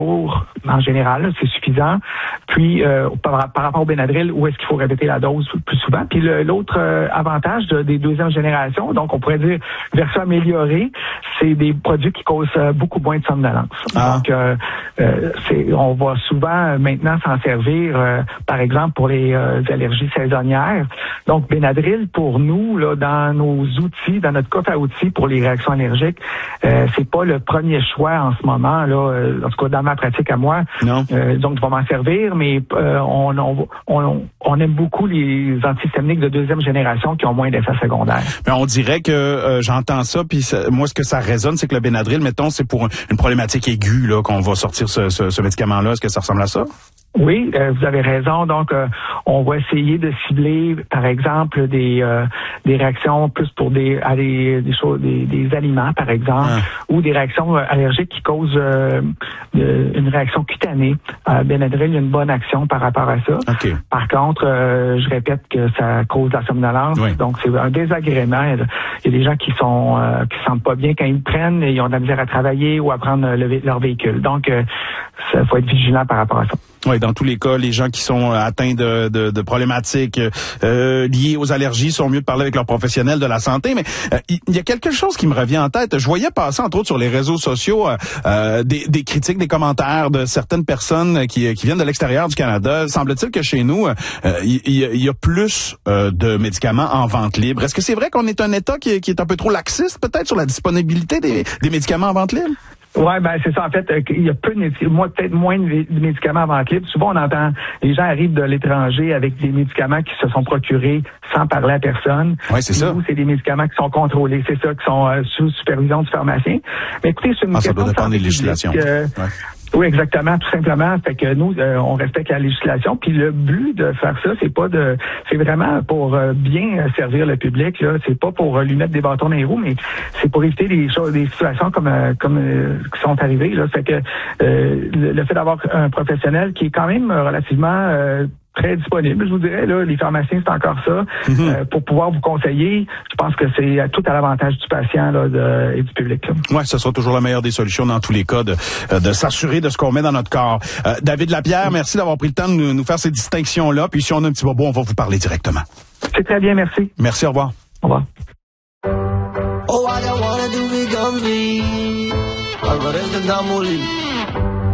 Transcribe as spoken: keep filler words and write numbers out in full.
en général, là, c'est suffisant. Puis, euh, par, par rapport au Benadryl, où est-ce qu'il faut répéter la dose plus souvent? Puis le, l'autre euh, avantage de, des deuxième génération, donc on pourrait dire version améliorée, c'est des produits qui causent euh, beaucoup moins de somnolence. Ah. Donc, euh, euh, c'est, on va souvent euh, maintenant s'en servir, euh, par exemple, pour les euh, allergies saisonnières. Donc, Benadryl, pour nous, là, dans nos outils, dans notre coffre à outils pour les réactions allergiques, euh, c'est pas le premier choix en ce moment, là, euh, en tout cas dans ma pratique à moi. Non. Euh, donc, je vais m'en servir, mais euh, on, on, on, on aime beaucoup les antihistaminiques de deuxième génération qui ont moins d'effets secondaires. Mais on dirait que euh, j'entends ça, puis ça, moi, ce que ça résonne, c'est que le Benadryl, mettons, c'est pour une problématique aiguë là qu'on va sortir ce, ce, ce médicament-là. Est-ce que ça ressemble à ça? Oui, euh, vous avez raison. Donc, euh, on va essayer de cibler, par exemple, des euh, des réactions plus pour des à des, des choses, des, des aliments, par exemple, ah. ou des réactions euh, allergiques qui causent euh, de, une réaction cutanée. Euh, Benadryl, il y a une bonne action par rapport à ça. Okay. Par contre, euh, je répète que ça cause de la somnolence. Oui. Donc, c'est un désagrément. Il y a des gens qui sont euh, qui se sentent pas bien quand ils le prennent et ils ont de la misère à travailler ou à prendre le, leur véhicule. Donc, il euh, faut être vigilant par rapport à ça. Oui, dans tous les cas, les gens qui sont atteints de, de, de problématiques euh, liées aux allergies sont mieux de parler avec leurs professionnels de la santé. Mais euh, il y a quelque chose qui me revient en tête. Je voyais passer, entre autres, sur les réseaux sociaux, euh, des, des critiques, des commentaires de certaines personnes qui, qui viennent de l'extérieur du Canada. Semble-t-il que chez nous, euh, il, il y a plus euh, de médicaments en vente libre. Est-ce que c'est vrai qu'on est un État qui, qui est un peu trop laxiste, peut-être, sur la disponibilité des, des médicaments en vente libre? Ouais, ben c'est ça. En fait, euh, il y a peu de médicaments, moi peut-être moins de médicaments à vente libre. Souvent, on entend les gens arrivent de l'étranger avec des médicaments qui se sont procurés sans parler à personne. Ouais, c'est ça. Nous, c'est des médicaments qui sont contrôlés, c'est ça, qui sont euh, sous supervision du pharmacien. Mais écoutez, c'est une ah, question ça doit dépendre des législations. Euh, ouais. Oui, exactement, tout simplement. Fait que nous, euh, on respecte la législation. Puis le but de faire ça, c'est pas de, c'est vraiment pour euh, bien servir le public. Là, c'est pas pour euh, lui mettre des bâtons dans les roues, mais c'est pour éviter des choses, des situations comme euh, comme euh, qui sont arrivées. Là, fait que euh, le, le fait d'avoir un professionnel qui est quand même relativement euh, très disponible, je vous dirais. Là, les pharmaciens, c'est encore ça. Mm-hmm. Euh, pour pouvoir vous conseiller, je pense que c'est tout à l'avantage du patient là, de, et du public. Oui, ce sera toujours la meilleure des solutions dans tous les cas de, de s'assurer de ce qu'on met dans notre corps. Euh, David Lapierre, mm-hmm. merci d'avoir pris le temps de nous, nous faire ces distinctions-là. Puis si on a un petit bobo, on va vous parler directement. C'est très bien, merci. Merci, au revoir. Au revoir. Oh, I don't wanna do it,